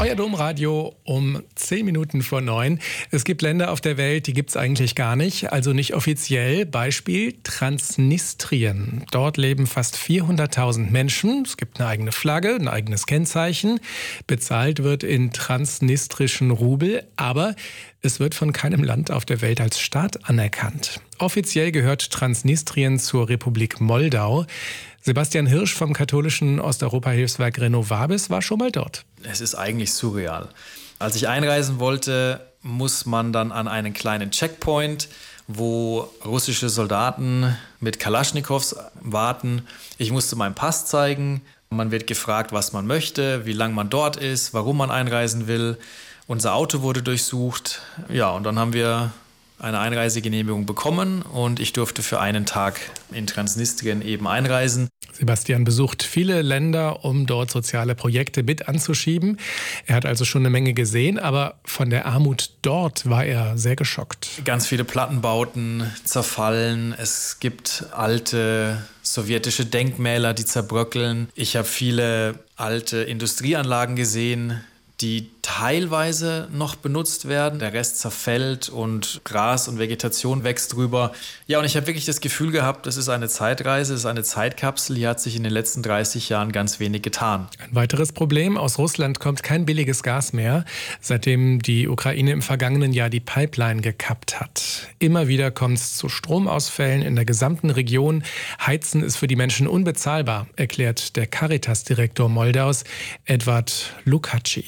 Euer Domradio um 10 Minuten vor 9. Es gibt Länder auf der Welt, die gibt es eigentlich gar nicht, also nicht offiziell. Beispiel Transnistrien. Dort leben fast 400.000 Menschen. Es gibt eine eigene Flagge, ein eigenes Kennzeichen. Bezahlt wird in transnistrischen Rubel, aber es wird von keinem Land auf der Welt als Staat anerkannt. Offiziell gehört Transnistrien zur Republik Moldau. Sebastian Hirsch vom katholischen Osteuropa-Hilfswerk Renovabis war schon mal dort. Es ist eigentlich surreal. Als ich einreisen wollte, muss man dann an einen kleinen Checkpoint, wo russische Soldaten mit Kalaschnikows warten. Ich musste meinen Pass zeigen. Man wird gefragt, was man möchte, wie lange man dort ist, warum man einreisen will. Unser Auto wurde durchsucht. Ja, und dann haben wir eine Einreisegenehmigung bekommen und ich durfte für einen Tag in Transnistrien eben einreisen. Sebastian besucht viele Länder, um dort soziale Projekte mit anzuschieben. Er hat also schon eine Menge gesehen, aber von der Armut dort war er sehr geschockt. Ganz viele Plattenbauten zerfallen. Es gibt alte sowjetische Denkmäler, die zerbröckeln. Ich habe viele alte Industrieanlagen gesehen, die teilweise noch benutzt werden. Der Rest zerfällt und Gras und Vegetation wächst drüber. Ja, und ich habe wirklich das Gefühl gehabt, das ist eine Zeitreise, das ist eine Zeitkapsel. Hier hat sich in den letzten 30 Jahren ganz wenig getan. Ein weiteres Problem: Aus Russland kommt kein billiges Gas mehr, seitdem die Ukraine im vergangenen Jahr die Pipeline gekappt hat. Immer wieder kommt es zu Stromausfällen in der gesamten Region. Heizen ist für die Menschen unbezahlbar, erklärt der Caritas-Direktor Moldaus, Edward Lukács.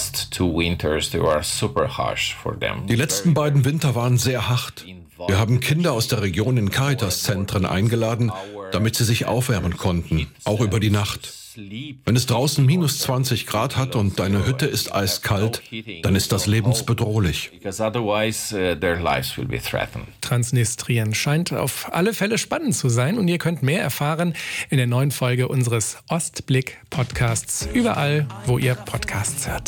Die letzten beiden Winter waren sehr hart. Wir haben Kinder aus der Region in Caritas-Zentren eingeladen, damit sie sich aufwärmen konnten, auch über die Nacht. Wenn es draußen minus 20 Grad hat und deine Hütte ist eiskalt, dann ist das lebensbedrohlich. Transnistrien scheint auf alle Fälle spannend zu sein und ihr könnt mehr erfahren in der neuen Folge unseres Ostblick-Podcasts, überall, wo ihr Podcasts hört.